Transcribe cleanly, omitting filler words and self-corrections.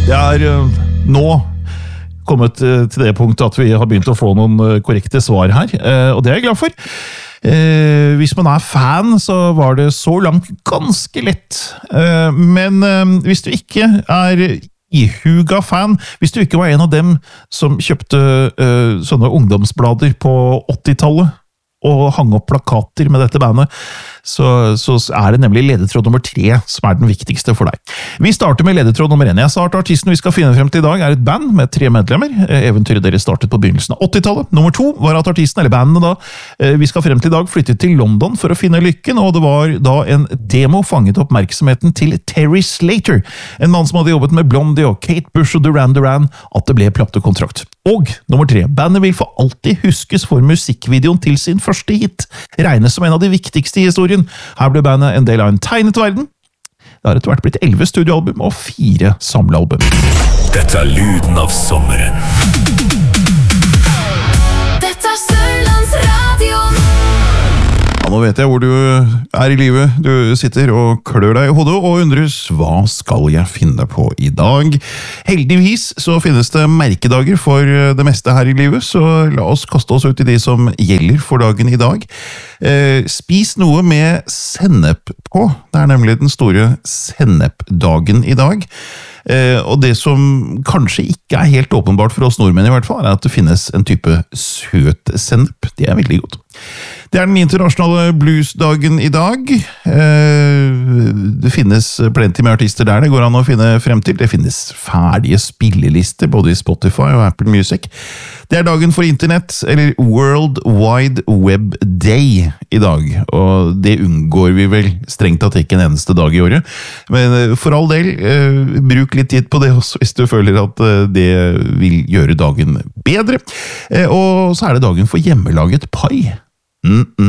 Det nå kommet til det punktet at vi har begynt å få noen korrekte svar her, og det er jeg glad for. Hvis man fan, så var det så langt ganske lett. Men hvis du ikke ihuga fan, hvis du ikke var en av dem som kjøpte sånne ungdomsblader på 80-tallet, og hang opp plakater med dette bandet, så det nemlig ledetråd nummer 3 som den viktigste for deg. Vi starter med ledetråd nummer 1. Jeg sa at artisten vi skal finne frem til i dag et band med 3 medlemmer. Eventyret deres startet på begynnelsen av 80-tallet. Nummer 2 var at artisten, eller bandene da, vi skal frem til i dag, flyttet til London for å finne lykken, og det var da en demo fanget oppmerksomheten til Terry Slater, en mann som hadde jobbet med Blondie og Kate Bush og Duran Duran, at det ble platekontrakt. Og nummer 3, bandet vil for alltid huskes for musikkvideoen til sin første hit, regnes som en av de viktigste i historien. Her ble bandet en del av en tegnet verden. Det har etter hvert blitt 11 studioalbum og 4 samlealbum. Dette lyden av sommeren. Dette Sørlandsradion. Ja, nå vet jeg hvor du i livet. Du sitter og klør deg i hodet og undres, hva skal jeg finne på i dag? Heldigvis så finnes det merkedager for det meste her i livet, så la oss kaste oss ut i de som gjelder for dagen i dag. Spis noe med sennep på. Det nemlig den store sennepdagen i dag. Og det som kanskje ikke helt åpenbart for oss nordmenn i hvert fall, at det finnes en type søt sennep. Det veldig godt. Det den internasjonale bluesdagen i dag. Det finnes plenty med artister der det går an å finne frem til. Det finnes ferdige spillelister både i Spotify og Apple Music. Det dagen for internett, eller World Wide Web Day i dag, og det unngår vi vel strengt tatt ikke en eneste dag i året. Men for all del, bruk litt tid på det også hvis du føler at det vil gjøre dagen bedre. Og så det dagen for hjemmelaget pai.